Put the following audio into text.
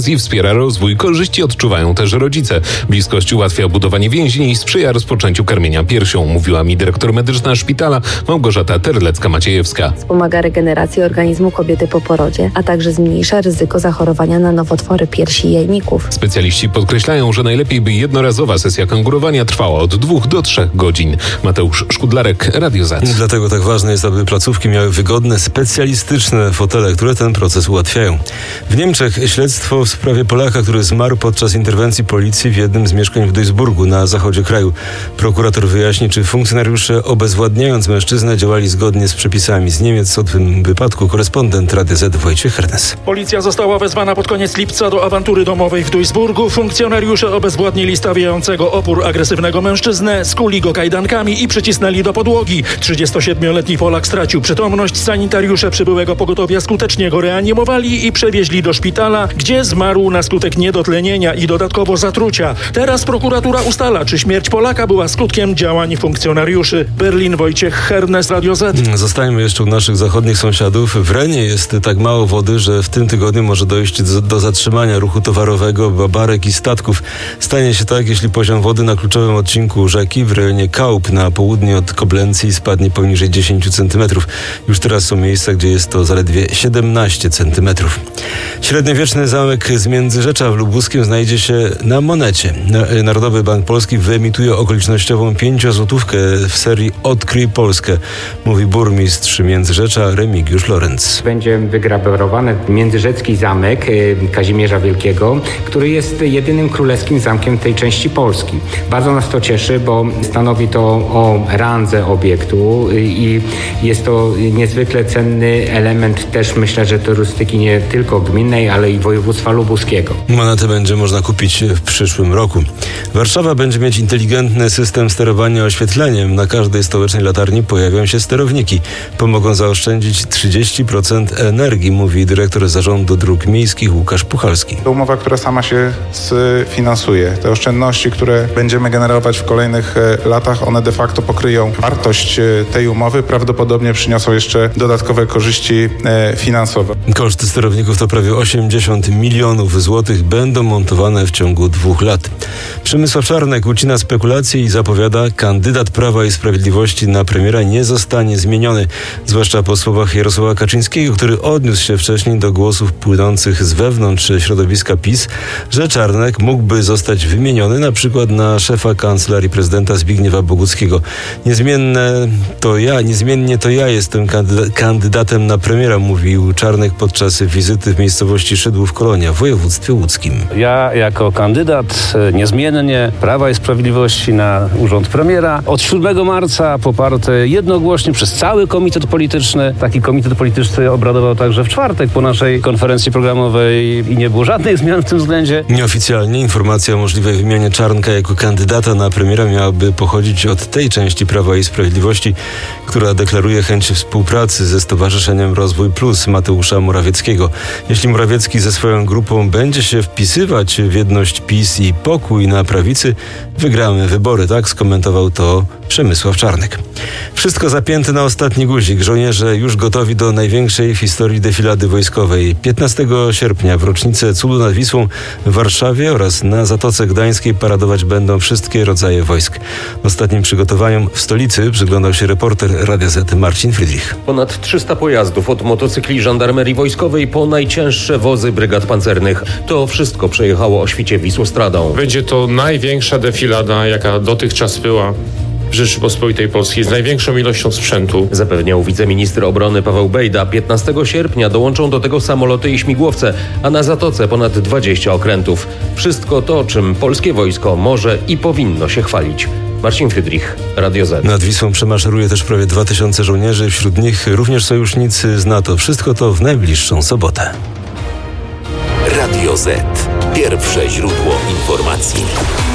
I wspiera rozwój. Korzyści odczuwają też rodzice. Bliskość ułatwia budowanie więzi i sprzyja rozpoczęciu karmienia piersią, mówiła mi dyrektor medyczna szpitala Małgorzata Terlecka-Maciejewska. Wspomaga regenerację organizmu kobiety po porodzie, a także zmniejsza ryzyko zachorowania na nowotwory piersi i jajników. Specjaliści podkreślają, że najlepiej by jednorazowa sesja kangurowania trwała od 2 do 3 godzin. Mateusz Szkudlarek, Radio Z. Dlatego tak ważne jest, aby placówki miały wygodne, specjalistyczne fotele, które ten proces ułatwiają. W Niemczech śledztwo w sprawie Polaka, który zmarł podczas interwencji policji w jednym z mieszkań w Duisburgu na zachodzie kraju. Prokurator wyjaśni, czy funkcjonariusze obezwładniając mężczyznę działali zgodnie z przepisami. Z Niemiec o tym wypadku korespondent Radia Z Wojciech Hernes. Policja została wezwana pod koniec lipca do awantury domowej w Duisburgu. Funkcjonariusze obezwładnili stawiającego opór agresywnego mężczyznę, skuli go kajdankami i przycisnęli do podłogi. 37-letni Polak stracił przytomność. Sanitariusze przybyłego pogotowia skutecznie go reanimowali i przewieźli do szpitala, gdzie zmarł na skutek niedotlenienia i dodatkowo zatrucia. Teraz prokuratura ustala, czy śmierć Polaka była skutkiem działań funkcjonariuszy. Berlin, Wojciech Hernes, Radio Z. Zostańmy jeszcze u naszych zachodnich sąsiadów. W Renie jest tak mało wody, że w tym tygodniu może dojść do zatrzymania ruchu towarowego, babarek i statków. Stanie się tak, jeśli poziom wody na kluczowym odcinku rzeki w rejonie Kaup na południe od Koblencji spadnie poniżej 10 cm. Już teraz są miejsca, gdzie jest to zaledwie 17 cm. Średniowieczny zamek z Międzyrzecza w Lubuskiem znajdzie się na monecie. Narodowy Bank Polski wyemituje okolicznościową 5-złotówkę w serii Odkryj Polskę, mówi burmistrz Międzyrzecza Remigiusz Lorenz. Będzie wygrawerowany międzyrzecki zamek Kazimierza Wielkiego, który jest jedynym królewskim zamkiem tej części Polski. Bardzo nas to cieszy, bo stanowi to o randze obiektu i jest to niezwykle cenny element też, myślę, że turystyki nie tylko gminnej, ale i województwa lubuskiego. Monetę będzie można kupić w przyszłym roku. Warszawa będzie mieć inteligentny system sterowania oświetleniem. Na każdej stołecznej latarni pojawią się sterowniki. Pomogą zaoszczędzić 30% energii, mówi dyrektor Zarządu Dróg Miejskich Łukasz Puchalski. To umowa, która sama się sfinansuje. Te oszczędności, które będziemy generować w kolejnych latach, one de facto pokryją wartość tej umowy. Prawdopodobnie przyniosą jeszcze dodatkowe korzyści finansowe. Koszty sterowników to prawie 80 milionów złotych, będą montowane w ciągu 2 lat. Przemysław Czarnek ucina spekulacje i zapowiada, kandydat Prawa i Sprawiedliwości na premiera nie zostanie zmieniony. Zwłaszcza po słowach Jarosława Kaczyńskiego, który odniósł się wcześniej do głosów płynących z wewnątrz środowiska PiS, że Czarnek mógłby zostać wymieniony na przykład na szefa Kancelarii Prezydenta Zbigniewa Boguckiego. Niezmiennie to ja jestem kandydatem na premiera, mówił Czarnek podczas wizyty w miejscowości Szydłów Kolonia w województwie łódzkim. Ja jako kandydat niezmiennie Prawa i Sprawiedliwości na urząd premiera od 7 marca poparty jednogłośnie przez cały komitet polityczny. Taki komitet polityczny obradował także w czwartek po naszej konferencji programowej i nie było żadnych zmian w tym względzie. Nieoficjalnie informacja o możliwej wymianie Czarnka jako kandydata na premiera miałaby pochodzić od tej części Prawa i Sprawiedliwości, która deklaruje chęć współpracy ze Stowarzyszeniem Rozwój Plus Mateusza Morawieckiego. Jeśli Morawiecki ze swoją grupą będzie się wpisywać w jedność PiS i pokój na prawicy, wygramy wybory, tak skomentował to Przemysław Czarnek. Wszystko zapięte na ostatni guzik. Żołnierze już gotowi do największej w historii defilady wojskowej. 15 sierpnia w rocznicę Cudu nad Wisłą w Warszawie oraz na Zatoce Gdańskiej paradować będą wszystkie rodzaje wojsk. Ostatnim przygotowaniom w stolicy przyglądał się reporter Radia Z Marcin Friedrich. Ponad 300 pojazdów, od motocykli żandarmerii wojskowej po najcięższe wozy brygad pancernych. To wszystko przejechało o świcie Wisłostradą. Będzie to największa defilada, jaka dotychczas była w Rzeczypospolitej Polskiej, z największą ilością sprzętu. Zapewniał wiceminister obrony Paweł Bejda. 15 sierpnia dołączą do tego samoloty i śmigłowce, a na Zatoce ponad 20 okrętów. Wszystko to, czym polskie wojsko może i powinno się chwalić. Marcin Friedrich, Radio Z. Nad Wisłą przemaszeruje też prawie 2000 żołnierzy, wśród nich również sojusznicy z NATO. Wszystko to w najbliższą sobotę. Radio Z. Pierwsze źródło informacji.